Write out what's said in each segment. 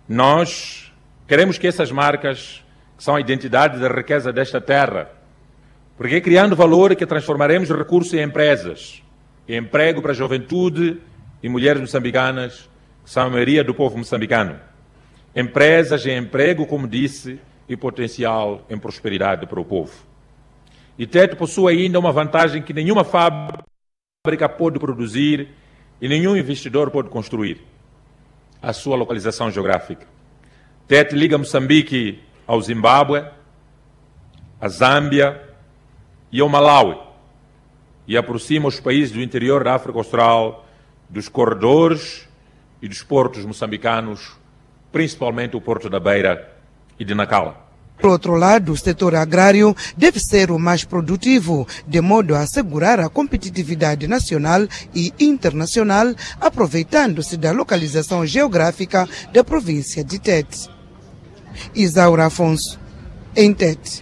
Nós queremos que essas marcas, que são a identidade da riqueza desta terra, porque é criando valor que transformaremos recursos em empresas, em emprego para a juventude e mulheres moçambicanas, que são a maioria do povo moçambicano. Empresas em emprego, como disse, e potencial em prosperidade para o povo. E Tete possui ainda uma vantagem que nenhuma fábrica pode produzir e nenhum investidor pode construir: a sua localização geográfica. Tete liga Moçambique ao Zimbábue, a Zâmbia e ao Malawi, e aproxima os países do interior da África Austral dos corredores e dos portos moçambicanos, principalmente o Porto da Beira e de Nacala. Por outro lado, o setor agrário deve ser o mais produtivo, de modo a assegurar a competitividade nacional e internacional, aproveitando-se da localização geográfica da província de Tete. Isaura Afonso, em Tete.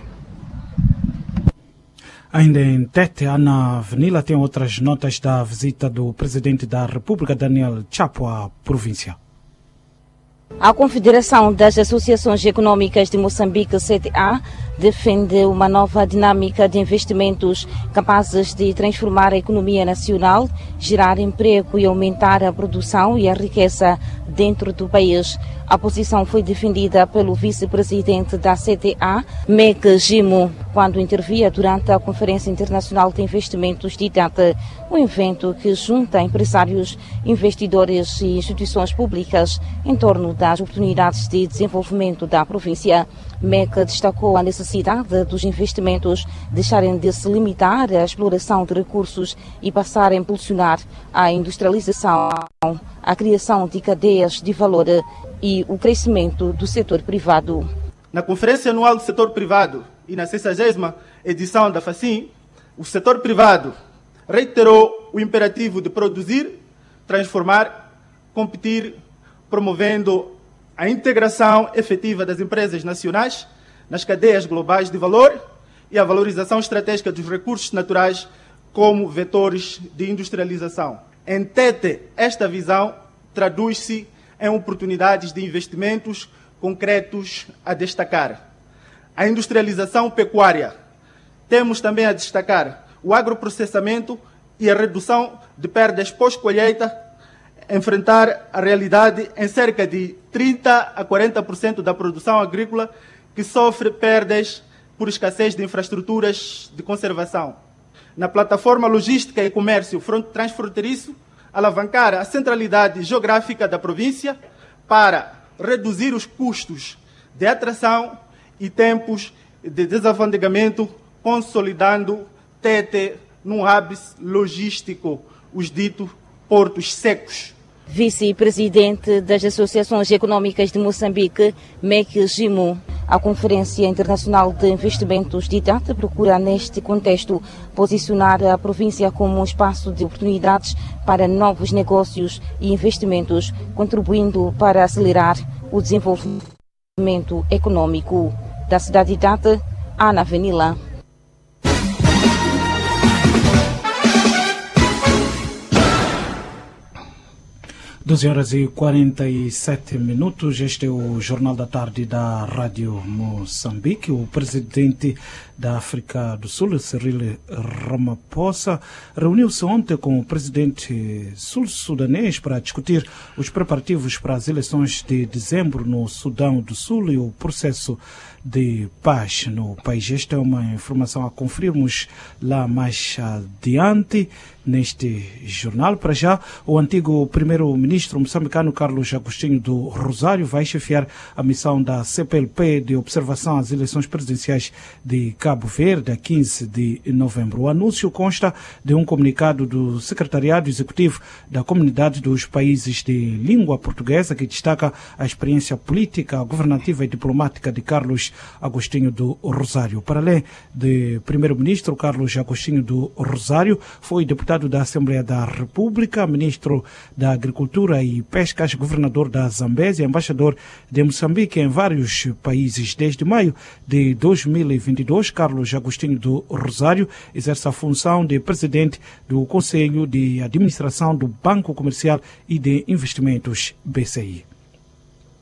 Ainda em Tete, Ana Avenila tem outras notas da visita do presidente da República, Daniel Chapo, à província. A Confederação das Associações Econômicas de Moçambique, CTA, defende uma nova dinâmica de investimentos capazes de transformar a economia nacional, gerar emprego e aumentar a produção e a riqueza dentro do país. A posição foi defendida pelo vice-presidente da CTA, Mek Jimo, quando intervia durante a Conferência Internacional de Investimentos de Tete, um evento que junta empresários, investidores e instituições públicas em torno das oportunidades de desenvolvimento da província. Mek destacou a necessidade dos investimentos deixarem de se limitar à exploração de recursos e passar a impulsionar a industrialização, a criação de cadeias de valor e o crescimento do setor privado. Na Conferência Anual do Setor Privado e na 60ª edição da FACIM, o setor privado reiterou o imperativo de produzir, transformar, competir, promovendo a integração efetiva das empresas nacionais nas cadeias globais de valor e a valorização estratégica dos recursos naturais como vetores de industrialização. Em Tete, esta visão traduz-se em oportunidades de investimentos concretos a destacar. A industrialização pecuária. Temos também a destacar o agroprocessamento e a redução de perdas pós-colheita, enfrentar a realidade em cerca de 30% a 40% da produção agrícola que sofre perdas por escassez de infraestruturas de conservação. Na plataforma logística e comércio transfronteiriço, alavancar a centralidade geográfica da província para reduzir os custos de atração e tempos de desalfandegamento, consolidando Tete num hub logístico, os ditos portos secos. Vice-presidente das Associações Econômicas de Moçambique, Mek Jimo. A Conferência Internacional de Investimentos de Tete procura, neste contexto, posicionar a província como um espaço de oportunidades para novos negócios e investimentos, contribuindo para acelerar o desenvolvimento econômico. Da cidade de Tete, Ana Avenila. 12h47. Este é o Jornal da Tarde da Rádio Moçambique. O presidente da África do Sul, Cyril Ramaphosa, reuniu-se ontem com o presidente sul-sudanês para discutir os preparativos para as eleições de dezembro no Sudão do Sul e o processo de paz no país. Esta é uma informação a conferirmos lá mais adiante neste jornal. Para já, o antigo primeiro-ministro moçambicano Carlos Agostinho do Rosário vai chefiar a missão da CPLP de observação às eleições presidenciais de Cabo Verde, a 15 de novembro. O anúncio consta de um comunicado do Secretariado Executivo da Comunidade dos Países de Língua Portuguesa, que destaca a experiência política, governativa e diplomática de Carlos Agostinho do Rosário. Para além de primeiro-ministro, Carlos Agostinho do Rosário foi deputado da Assembleia da República, ministro da Agricultura e Pescas, governador da Zambésia, embaixador de Moçambique em vários países. Desde maio de 2022, Carlos Agostinho do Rosário exerce a função de presidente do Conselho de Administração do Banco Comercial e de Investimentos, BCI.